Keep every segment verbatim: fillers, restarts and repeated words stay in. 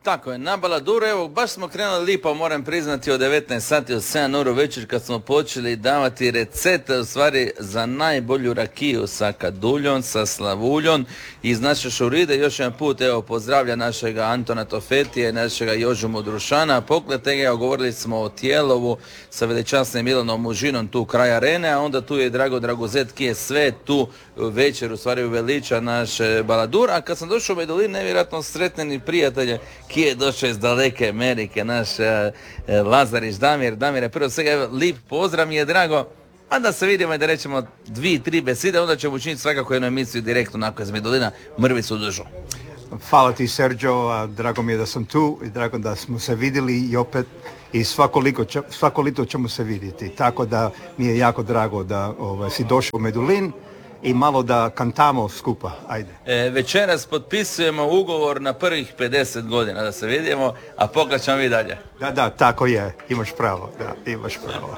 Tako je, na Baladuru, evo, baš smo krenuli lipo, moram priznati, od devetnaest sati, od sedam uro večer kad smo počeli davati recepte, u stvari, za najbolju rakiju sa kaduljom, sa slavuljom iz naše šuride. Još jedan put, evo, pozdravlja našega Antona Tofetije, našega Jožu Modrušana. Pogledajte ga, evo, govorili smo o Tijelovu sa veličasnim Milanom Mužinom tu kraj arene, a onda tu je Drago Dragozet, ki je sve tu večer, u stvari, uveliča naš Baladur. A kad sam došao u Medulin, nevjerojatno sretneni prijatelje, ki je došao iz daleke Amerike, naš uh, Lazarić Damir. Damire, prvo svega, evo, lip pozdrav, mi je drago. A da se vidimo i da rećemo dvije, tri besede, onda ćemo učiniti svakako jednu emisiju direktno nakon iz Medulina, mrvicu dužu. Hvala ti, Sergio, drago mi je da sam tu i drago da smo se vidjeli i opet i svako lito, svako lito ćemo se vidjeti. Tako da mi je jako drago da ovaj, si došao u Medulin i malo da kantamo skupa, ajde. E, večeras potpisujemo ugovor na prvih pedeset godina, da se vidimo, a pokraćamo vi dalje. Da, da, tako je, imaš pravo, da, imaš pravo.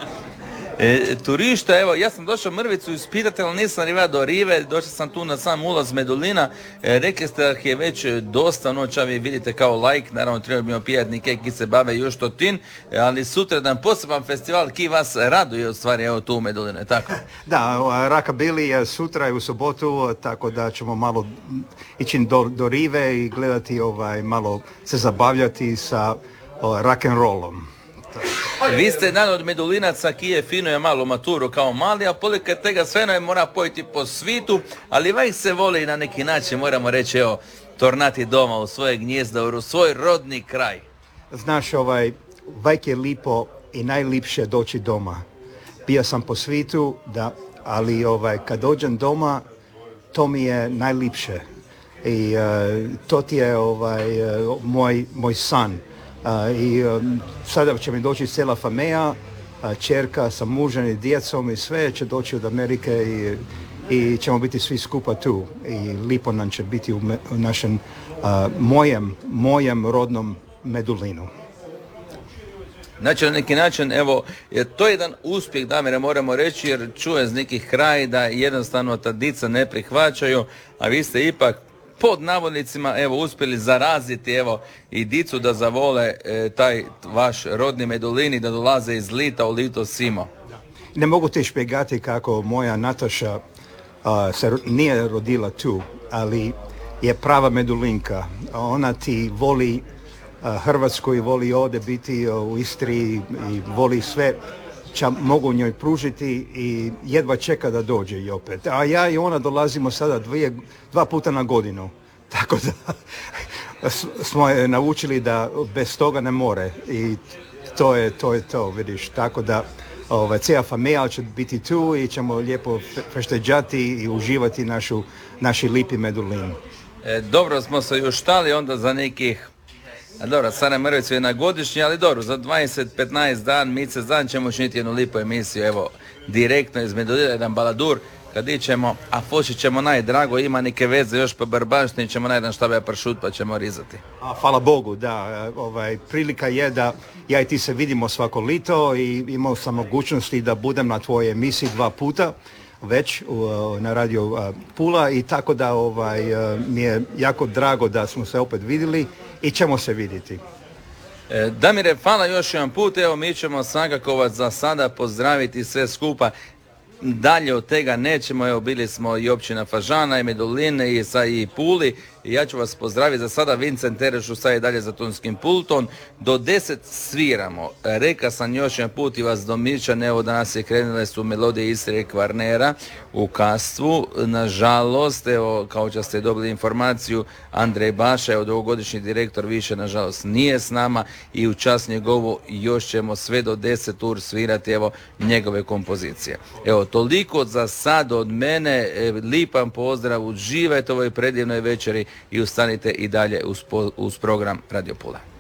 E, turišta, evo, ja sam došao mrvicu ispitati, ali nisam riva do rive, došao sam tu na sam ulaz Medulina, e, rekli ste da je već dosta noća, vi vidite kao like, naravno trebamo pijati neke ki se bave još totin, ali sutra dan poseban festival ki vas raduje u stvari, evo tu u Medulinu, je tako? Da, Rockabilly sutra je u sobotu, tako da ćemo malo ići do, do rive i gledati, ovaj, malo se zabavljati sa o, rock and rollom. Vi ste jedan od Medulinaca ki je fino je malo maturu kao mali, a polike tega sve je mora pojiti po svitu, ali vaj se voli na neki način, moramo reći, evo, tornati doma u svoje gnjezdo, u svoj rodni kraj. Znaš, ovaj, vajk je lipo i najlipše doći doma. Bio sam po svitu, da, ali ovaj, kad dođem doma, to mi je najlipše. I uh, to ti je ovaj, uh, moj, moj san. Uh, I um, sada će mi doći cijela familija, uh, čerka sa mužem i djecom i sve će doći od Amerike i, i ćemo biti svi skupa tu. I lipo nam će biti u, me, u našem, uh, mojem, mojem rodnom Medulinu. Znači, na neki način, evo, to je jedan uspjeh, Damire, moramo reći, jer čuje iz nekih kraj da jednostavno ta dica ne prihvaćaju, a vi ste ipak pod navodnicima, evo, uspjeli zaraziti, evo, i dicu da zavole e, taj vaš rodni Medulin i da dolaze iz Lita u Lito Simo. Ne mogu te špjegati kako moja Nataša uh, se nije rodila tu, ali je prava Medulinka. Ona ti voli uh, Hrvatsku i voli ovdje biti uh, u Istri i voli sve ča mogu njoj pružiti i jedva čeka da dođe i opet. A ja i ona dolazimo sada dvije, dva puta na godinu. Tako da smo je naučili da bez toga ne more i to je to, je to vidiš. Tako da ovaj, cijela familija će biti tu i ćemo lijepo fešteđati i uživati našu, naši lipi Medulin. E, dobro smo se još štali onda za nekih, a dobro, sada mrvicu je na godišnji, ali dobro, za dvadeset petnaest dan, mjesec dan ćemo učiniti jednu lipu emisiju, evo, direktno iz Medulina, jedan Baladur, kad ićemo, a pošit ćemo najdrago, ima neke veze još po barbaštini, ćemo najdan štabe pršut pa ćemo rizati. A, hvala Bogu, da, ovaj, prilika je da ja i ti se vidimo svako lito i imao sam mogućnosti da budem na tvojoj emisiji dva puta već u, na radio Pula i tako da ovaj, mi je jako drago da smo se opet vidjeli i ćemo se vidjeti. E, Damire, hvala još jedan put, evo mi ćemo svakako vas za sada pozdraviti sve skupa. Dalje od tega nećemo, evo bili smo i općina Fažana i Meduline i, sa, i Puli i ja ću vas pozdraviti za sada, Vincent Terešu sad je dalje za tonskim pultom, do deset sviramo, reka sam još jedan put i vas domišljam, evo danas je krenule su melodije Istre Kvarnera u Kastvu, nažalost, evo kao što ste dobili informaciju, Andrej Baša, evo dugogodišnji direktor više nažalost nije s nama i u čast njegovu još ćemo sve do deset ur svirati, evo njegove kompozicije. Evo toliko za sad od mene, lipan pozdrav, uživajte ovoj predivnoj večeri i ustanite i dalje uz, uz program Radio Pula.